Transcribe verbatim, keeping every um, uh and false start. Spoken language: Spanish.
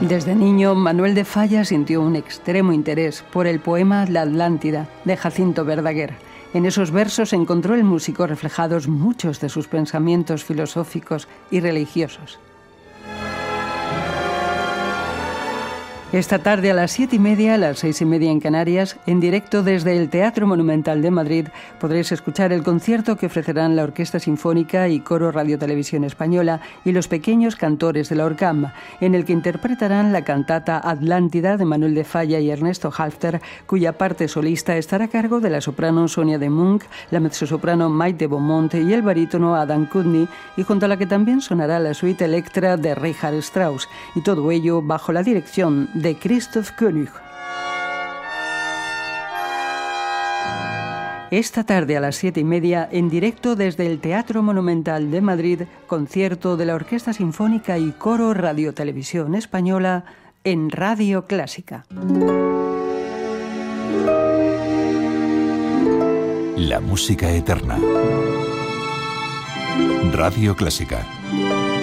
Desde niño, Manuel de Falla sintió un extremo interés por el poema La Atlántida, de Jacinto Verdaguer. En esos versos encontró el músico reflejados muchos de sus pensamientos filosóficos y religiosos. Esta tarde a las siete y media, a las seis y media en Canarias, en directo desde el Teatro Monumental de Madrid, podréis escuchar el concierto que ofrecerán la Orquesta Sinfónica y Coro Radio Televisión Española y los pequeños cantores de la Orcam, en el que interpretarán la cantata Atlántida de Manuel de Falla y Ernesto Halfter, cuya parte solista estará a cargo de la soprano Sonia de Munck, la mezzosoprano Maite Beaumont y el barítono Adam Kudny, y junto a la que también sonará la suite Electra de Richard Strauss, y todo ello bajo la dirección de de Christoph Koenig. Esta tarde a las siete y media, en directo desde el Teatro Monumental de Madrid, concierto de la Orquesta Sinfónica y Coro Radio Televisión Española en Radio Clásica. La música eterna. Radio Clásica.